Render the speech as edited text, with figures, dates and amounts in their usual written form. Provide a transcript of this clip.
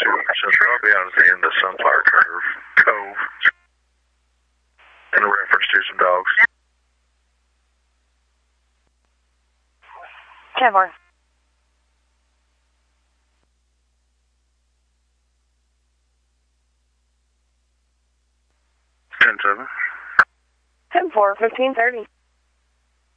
So probably out at the end of Sunflower Curve Cove in reference to some dogs. 10-4. 10-7. 10-4, 1530.